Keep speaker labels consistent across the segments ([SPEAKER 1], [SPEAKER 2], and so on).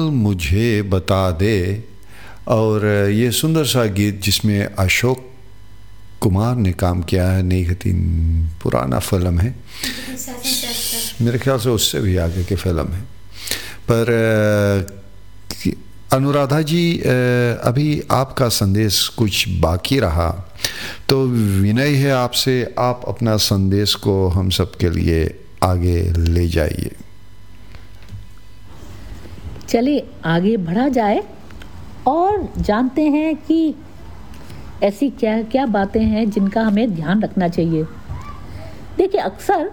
[SPEAKER 1] मुझे बता दे, और ये सुंदर सा गीत जिसमें अशोक कुमार ने काम किया है, नहीं पुराना फिल्म है, मेरे ख्याल से उससे भी आगे की फिल्म है। पर अनुराधा जी, अभी आपका संदेश कुछ बाकी रहा, तो विनय है आपसे, आप अपना संदेश को हम सब के लिए आगे ले जाइए।
[SPEAKER 2] चलिए आगे बढ़ा जाए और जानते हैं कि ऐसी क्या क्या बातें हैं जिनका हमें ध्यान रखना चाहिए। देखिए, अक्सर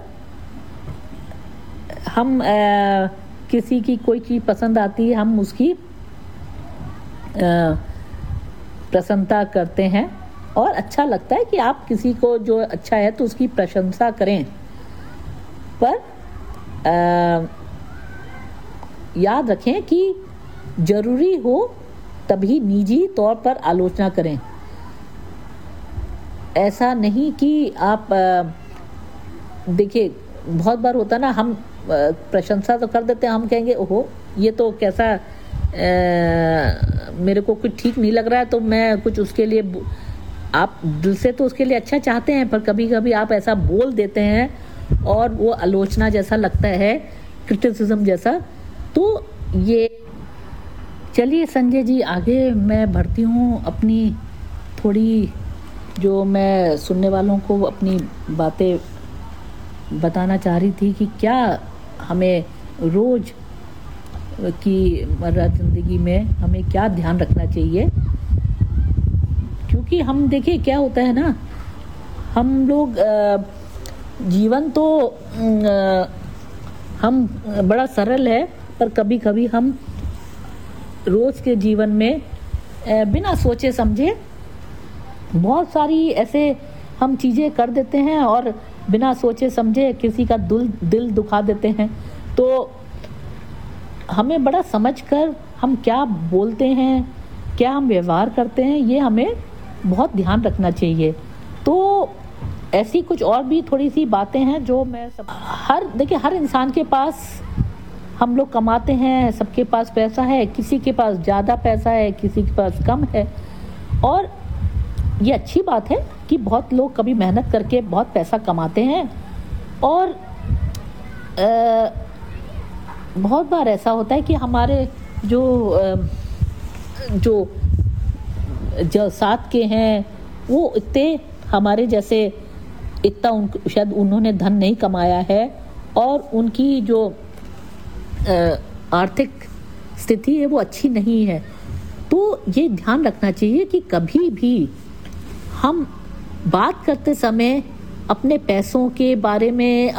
[SPEAKER 2] हम किसी की कोई चीज़ पसंद आती है, हम उसकी प्रशंसा करते हैं और अच्छा लगता है कि आप किसी को जो अच्छा है तो उसकी प्रशंसा करें, पर याद रखें कि ज़रूरी हो तभी निजी तौर पर आलोचना करें। ऐसा नहीं कि आप देखिए, बहुत बार होता ना, हम प्रशंसा तो कर देते हैं, हम कहेंगे ओहो ये तो कैसा मेरे को कुछ ठीक नहीं लग रहा है, तो मैं कुछ उसके लिए, आप दिल से तो उसके लिए अच्छा चाहते हैं, पर कभी कभी आप ऐसा बोल देते हैं और वो आलोचना जैसा लगता है, क्रिटिसिज्म जैसा। तो ये, चलिए संजय जी आगे मैं बढ़ती हूँ अपनी थोड़ी, जो मैं सुनने वालों को अपनी बातें बताना चाह रही थी कि क्या हमें रोज़ की मर्रा ज़िंदगी में हमें क्या ध्यान रखना चाहिए। क्योंकि हम देखिए क्या होता है ना, हम लोग जीवन तो हम बड़ा सरल है, पर कभी कभी हम रोज़ के जीवन में बिना सोचे समझे बहुत सारी ऐसे हम चीज़ें कर देते हैं और बिना सोचे समझे किसी का दिल दुखा देते हैं। तो हमें बड़ा समझकर हम क्या बोलते हैं, क्या हम व्यवहार करते हैं, ये हमें बहुत ध्यान रखना चाहिए। तो ऐसी कुछ और भी थोड़ी सी बातें हैं जो मैं देखिए, हर इंसान के पास, हम लोग कमाते हैं, सबके पास पैसा है, किसी के पास ज़्यादा पैसा है, किसी के पास कम है। और ये अच्छी बात है कि बहुत लोग कभी मेहनत करके बहुत पैसा कमाते हैं, और बहुत बार ऐसा होता है कि हमारे जो साथ के हैं वो इतने हमारे जैसे इतना शायद उन्होंने धन नहीं कमाया है, और उनकी जो आर्थिक स्थिति है वो अच्छी नहीं है। तो ये ध्यान रखना चाहिए कि कभी भी हम बात करते समय अपने पैसों के बारे में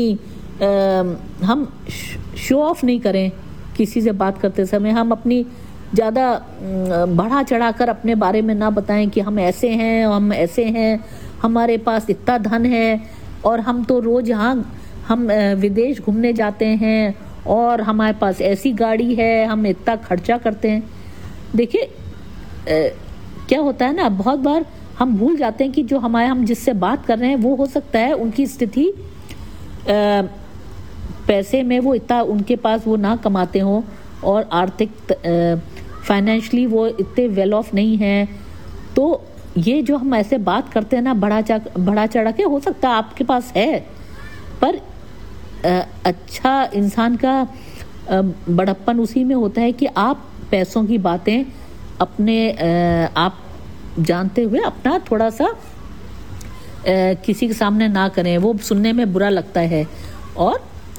[SPEAKER 2] हम शो ऑफ नहीं करें। किसी से बात करते समय हम अपनी ज़्यादा बढ़ा चढ़ा कर अपने बारे में ना बताएं कि हम ऐसे हैं, हम ऐसे हैं, हमारे पास इतना धन है, और हम तो रोज़ हम विदेश घूमने जाते हैं, और हमारे पास ऐसी गाड़ी है, हम इतना खर्चा करते हैं। देखिए क्या होता है ना, बहुत बार हम भूल जाते हैं कि जो हम जिससे बात कर रहे हैं वो हो सकता है उनकी स्थिति पैसे में वो इतना उनके पास वो ना कमाते हों, और आर्थिक फाइनेंशियली वो इतने वेल ऑफ नहीं हैं। तो ये जो हम ऐसे बात करते हैं ना बढ़ा चढ़ा के, हो सकता है आपके पास है, पर अच्छा इंसान का बड़प्पन उसी में होता है कि आप पैसों की बातें अपने आप जानते हुए अपना थोड़ा सा किसी के सामने ना करें, वो सुनने में बुरा लगता है। और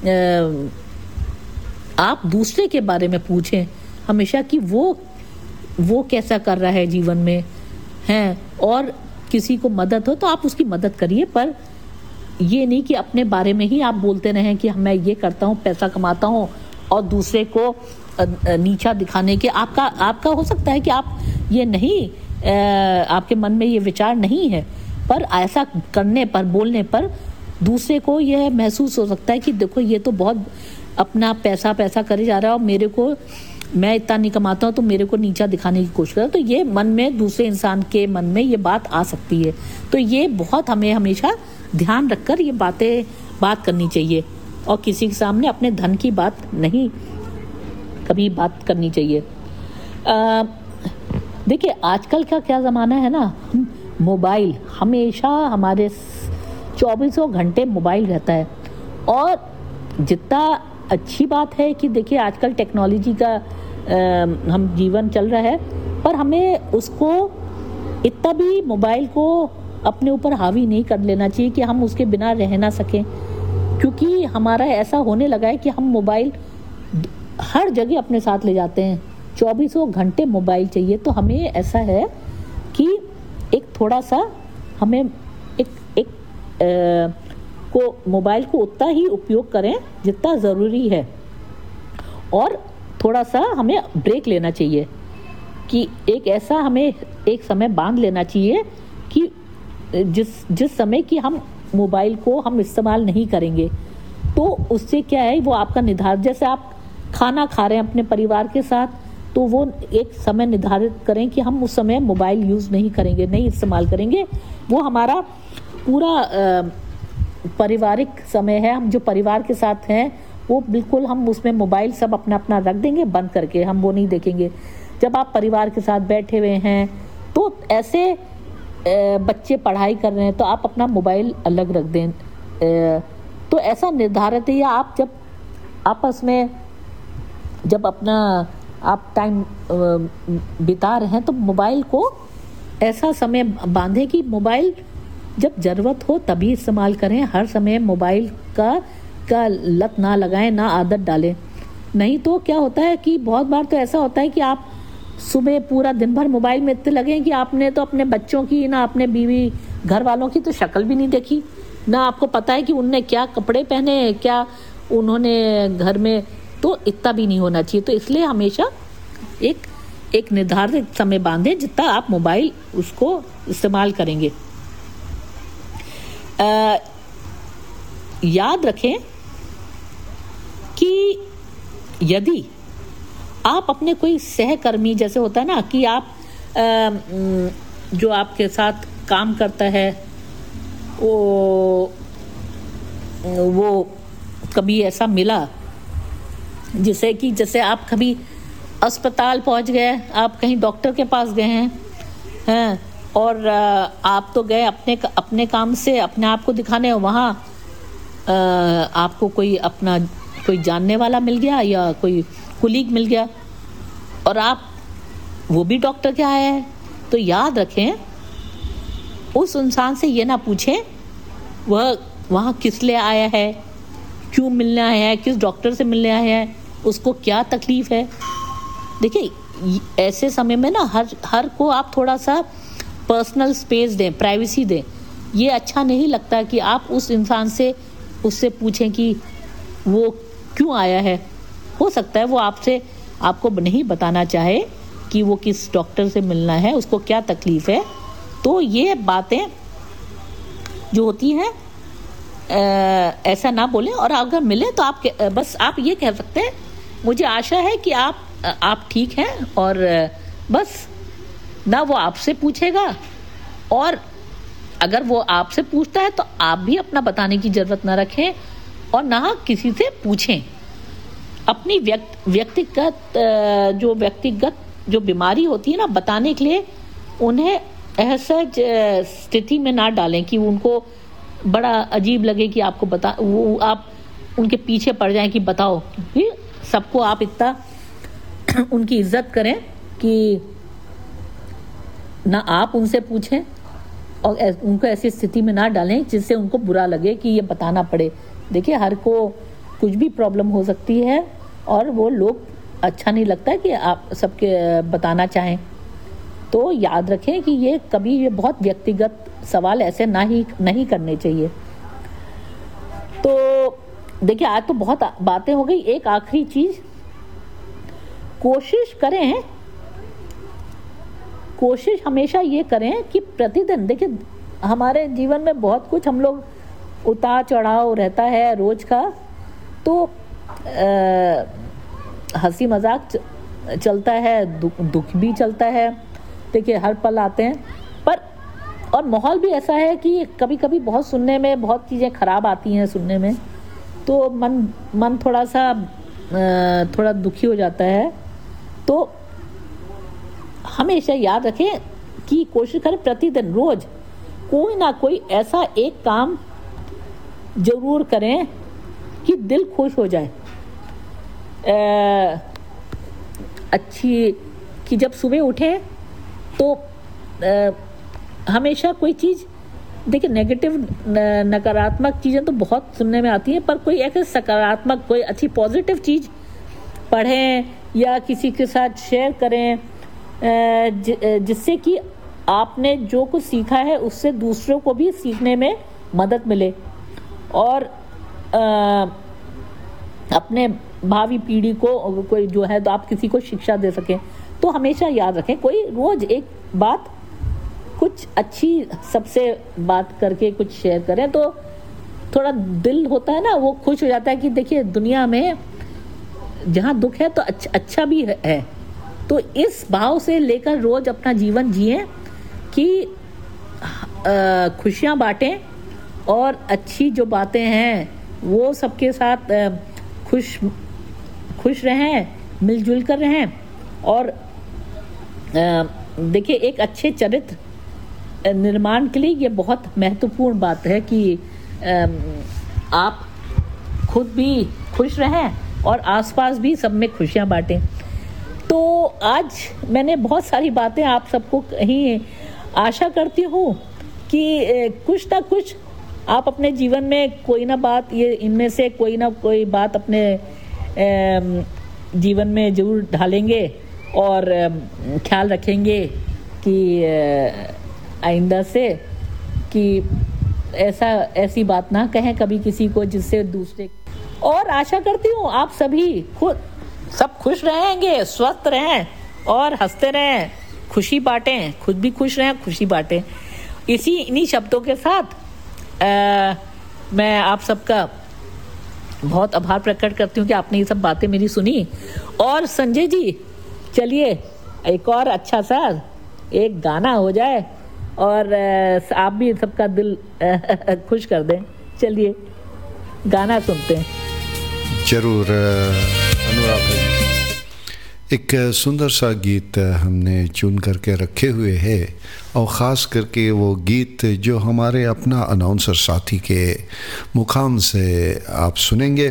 [SPEAKER 2] आप दूसरे के बारे में पूछें हमेशा कि वो कैसा कर रहा है जीवन में हैं, और किसी को मदद हो तो आप उसकी मदद करिए, पर ये नहीं कि अपने बारे में ही आप बोलते रहें कि मैं ये करता हूँ, पैसा कमाता हूँ, और दूसरे को नीचा दिखाने के आपका हो सकता है कि आप ये नहीं, आपके मन में ये विचार नहीं है, पर ऐसा करने पर, बोलने पर दूसरे को यह महसूस हो सकता है कि देखो ये तो बहुत अपना पैसा करे जा रहा है, और मैं इतना नहीं कमाता हूँ तो मेरे को नीचा दिखाने की कोशिश कर, तो ये मन में, दूसरे इंसान के मन में ये बात आ सकती है। तो ये बहुत हमें हमेशा ध्यान रखकर ये बात करनी चाहिए, और किसी के सामने अपने धन की बात नहीं कभी बात करनी चाहिए। देखिए आजकल का क्या ज़माना है ना, मोबाइल हमेशा हमारे 24 घंटे मोबाइल रहता है। और जितना अच्छी बात है कि देखिए आजकल टेक्नोलॉजी का हम जीवन चल रहा है, पर हमें उसको इतना भी मोबाइल को अपने ऊपर हावी नहीं कर लेना चाहिए कि हम उसके बिना रह ना सकें। क्योंकि हमारा ऐसा होने लगा है कि हम मोबाइल हर जगह अपने साथ ले जाते हैं, 24 घंटे मोबाइल चाहिए। तो हमें ऐसा है कि एक थोड़ा सा हमें एक को मोबाइल को उतना ही उपयोग करें जितना ज़रूरी है, और थोड़ा सा हमें ब्रेक लेना चाहिए कि एक ऐसा हमें एक समय बांध लेना चाहिए कि जिस समय कि हम मोबाइल को हम इस्तेमाल नहीं करेंगे। तो उससे क्या है, वो आपका निर्धारित, जैसे आप खाना खा रहे हैं अपने परिवार के साथ, तो वो एक समय निर्धारित करें कि हम उस समय मोबाइल यूज़ नहीं करेंगे, नहीं इस्तेमाल करेंगे। वो हमारा पूरा पारिवारिक समय है, हम जो परिवार के साथ हैं वो बिल्कुल हम उसमें मोबाइल सब अपना अपना रख देंगे बंद करके, हम वो नहीं देखेंगे। जब आप परिवार के साथ बैठे हुए हैं तो ऐसे बच्चे पढ़ाई कर रहे हैं तो आप अपना मोबाइल अलग रख दें। तो ऐसा निर्धारित है, या आप जब आपस में जब अपना आप टाइम बिता रहे हैं तो मोबाइल को ऐसा समय बांधे कि मोबाइल जब ज़रूरत हो तभी इस्तेमाल करें। हर समय मोबाइल का लत ना लगाएं, ना आदत डालें। नहीं तो क्या होता है कि बहुत बार तो ऐसा होता है कि आप सुबह पूरा दिन भर मोबाइल में इतने लगे कि आपने तो अपने बच्चों की, ना अपने बीवी घर वालों की तो शक्ल भी नहीं देखी, ना आपको पता है कि उनने क्या कपड़े पहने, क्या उन्होंने घर में, तो इतना भी नहीं होना चाहिए। तो इसलिए हमेशा एक निर्धारित समय बांधें जितना आप मोबाइल उसको इस्तेमाल करेंगे। याद रखें कि यदि आप अपने कोई सहकर्मी, जैसे होता है ना कि आप जो आपके साथ काम करता है वो कभी ऐसा मिला जिसे कि जैसे आप कभी अस्पताल पहुंच गए, आप कहीं डॉक्टर के पास गए हैं और आप तो गए अपने काम से अपने आप को दिखाने, वहाँ आपको कोई जानने वाला मिल गया या कोई कुलीग मिल गया और आप वो भी डॉक्टर के आए हैं। तो याद रखें, उस इंसान से ये ना पूछें वह वहाँ किस लिए आया है, क्यों मिलने आया है, किस डॉक्टर से मिलने आया है, उसको क्या तकलीफ है। देखिए ऐसे समय में ना हर को आप थोड़ा सा पर्सनल स्पेस दें, प्राइवेसी दें। ये अच्छा नहीं लगता कि आप उस इंसान से उससे पूछें कि वो क्यों आया है। हो सकता है वो आपको नहीं बताना चाहे कि वो किस डॉक्टर से मिलना है, उसको क्या तकलीफ है। तो ये बातें जो होती हैं ऐसा ना बोलें, और अगर मिले तो आप ये कह सकते हैं, मुझे आशा है कि आप ठीक हैं, और बस ना वो आपसे पूछेगा, और अगर वो आपसे पूछता है तो आप भी अपना बताने की ज़रूरत ना रखें और ना किसी से पूछें। अपनी व्यक्तिगत जो बीमारी होती है ना, बताने के लिए उन्हें असहज स्थिति में ना डालें कि उनको बड़ा अजीब लगे कि आपको आप उनके पीछे पड़ जाएं कि बताओ। क्योंकि सबको आप इतना उनकी इज्जत करें कि ना आप उनसे पूछें और उनको ऐसी स्थिति में ना डालें जिससे उनको बुरा लगे कि ये बताना पड़े। देखिए हर को कुछ भी प्रॉब्लम हो सकती है और वो लोग अच्छा नहीं लगता है कि आप सबके बताना चाहें। तो याद रखें कि ये बहुत व्यक्तिगत सवाल ऐसे नहीं करने चाहिए। तो देखिए आज तो बहुत बातें हो गई। एक आखिरी चीज़, कोशिश हमेशा ये करें कि प्रतिदिन, देखिए हमारे जीवन में बहुत कुछ हम लोग उतार चढ़ाव रहता है रोज का, तो हंसी मजाक चलता है, दुख भी चलता है। देखिए हर पल आते हैं, पर और माहौल भी ऐसा है कि कभी कभी बहुत सुनने में बहुत चीज़ें खराब आती हैं सुनने में, तो मन थोड़ा सा थोड़ा दुखी हो जाता है, तो हमेशा याद रखें कि कोशिश करें प्रतिदिन रोज कोई ना कोई ऐसा एक काम जरूर करें कि दिल खुश हो जाए। अच्छी कि जब सुबह उठे तो हमेशा कोई चीज़, देखिए नेगेटिव नकारात्मक चीज़ें तो बहुत सुनने में आती हैं, पर कोई ऐसे सकारात्मक कोई अच्छी पॉजिटिव चीज़ पढ़ें या किसी के साथ शेयर करें, जिससे कि आपने जो कुछ सीखा है उससे दूसरों को भी सीखने में मदद मिले और अपने भावी पीढ़ी को कोई जो है तो आप किसी को शिक्षा दे सकें। तो हमेशा याद रखें कोई रोज़ एक बात कुछ अच्छी सबसे बात करके कुछ शेयर करें, तो थोड़ा दिल होता है ना वो खुश हो जाता है कि देखिए दुनिया में जहाँ दुख है तो अच्छा भी है। तो इस भाव से लेकर रोज़ अपना जीवन जिएं कि खुशियाँ बांटें और अच्छी जो बातें हैं वो सबके साथ खुश रहें, मिलजुल कर रहें। और देखिए एक अच्छे चरित्र निर्माण के लिए ये बहुत महत्वपूर्ण बात है कि आप खुद भी खुश रहें और आसपास भी सब में खुशियाँ बांटें। तो आज मैंने बहुत सारी बातें आप सबको कहीं, आशा करती हूँ कि कुछ ना कुछ आप अपने जीवन में कोई ना बात, ये इनमें से कोई ना कोई बात अपने जीवन में ज़रूर ढालेंगे और ख्याल रखेंगे कि आइंदा से कि ऐसी बात ना कहें कभी किसी को जिससे दूसरे। और आशा करती हूँ आप सभी सब खुश रहेंगे, स्वस्थ रहें और हंसते रहें, खुशी बांटें, खुद भी खुश रहें, खुशी बांटें। इन्हीं शब्दों के साथ मैं आप सबका बहुत आभार प्रकट करती हूँ कि आपने ये सब बातें मेरी सुनी। और संजय जी चलिए एक और अच्छा सा एक गाना हो जाए और आप भी सबका दिल खुश कर दें। चलिए गाना सुनते हैं।
[SPEAKER 1] जरूर अनुराग भाई, एक सुंदर सा गीत हमने चुन करके रखे हुए हैं और ख़ास करके वो गीत जो हमारे अपना अनाउंसर साथी के मुकाम से आप सुनेंगे।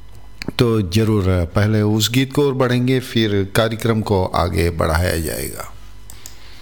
[SPEAKER 1] तो ज़रूर पहले उस गीत को और बढ़ेंगे, फिर कार्यक्रम को आगे बढ़ाया जाएगा।